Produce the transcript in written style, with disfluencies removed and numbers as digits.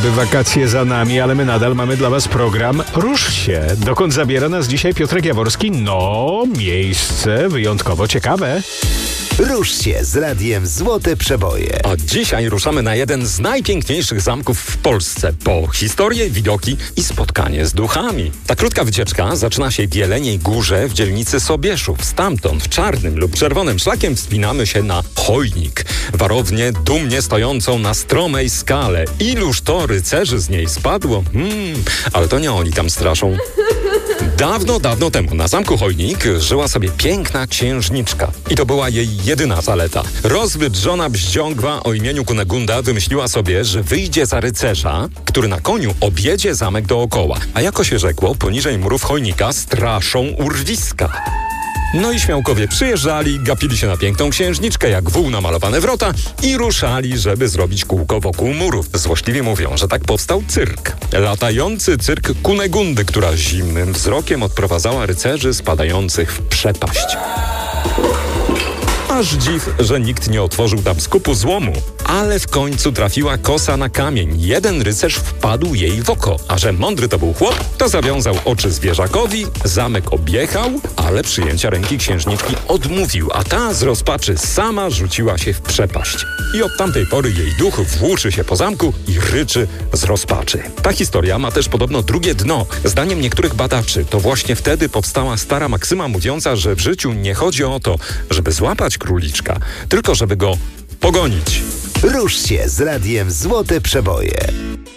Niby wakacje za nami, ale my nadal mamy dla was program Rusz się. Dokąd zabiera nas dzisiaj Piotrek Jaworski? No, miejsce wyjątkowo ciekawe. Rusz się z Radiem Złote Przeboje. A dzisiaj ruszamy na jeden z najpiękniejszych zamków w Polsce. Po historię, widoki i spotkanie z duchami. Ta krótka wycieczka zaczyna się w Jeleniej Górze w dzielnicy Sobieszów. Stamtąd czarnym lub czerwonym szlakiem wspinamy się na Chojnik. Warownię dumnie stojącą na stromej skale. Iluż to rycerzy z niej spadło? Ale to nie oni tam straszą. Dawno, dawno temu na zamku Chojnik żyła sobie piękna księżniczka. I to była jej jedyna zaleta. Rozwydrzona bździągwa o imieniu Kunegunda wymyśliła sobie, że wyjdzie za rycerza, który na koniu objedzie zamek dookoła. A jako się rzekło, poniżej murów Chojnika straszą urwiska. No i śmiałkowie przyjeżdżali, gapili się na piękną księżniczkę jak wół na malowane wrota i ruszali, żeby zrobić kółko wokół murów. Złośliwie mówią, że tak powstał cyrk. Latający cyrk Kunegundy, która zimnym wzrokiem odprowadzała rycerzy spadających w przepaść. Aż dziw, że nikt nie otworzył tam skupu złomu. Ale w końcu trafiła kosa na kamień. Jeden rycerz wpadł jej w oko. A że mądry to był chłop, to zawiązał oczy zwierzakowi, zamek objechał, ale przyjęcia ręki księżniczki odmówił, a ta z rozpaczy sama rzuciła się w przepaść. I od tamtej pory jej duch włóczy się po zamku i ryczy z rozpaczy. Ta historia ma też podobno drugie dno. Zdaniem niektórych badaczy to właśnie wtedy powstała stara maksyma mówiąca, że w życiu nie chodzi o to, żeby złapać króliczka, tylko żeby go pogonić. Rusz się z Radiem Złote Przeboje.